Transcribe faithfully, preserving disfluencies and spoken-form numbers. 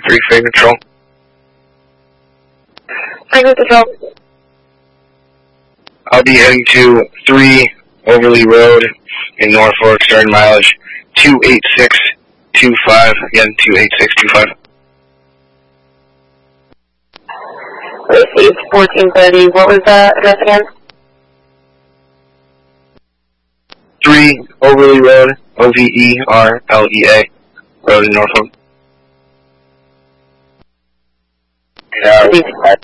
three Free Control. Free Control. I'll be heading to three Overley Road in Norfolk, starting mileage two eight six two five, again, two eight six two five. Received fourteen thirty. What was the address again? three Overley Road, O V E R L E A, Road in Norfolk. Received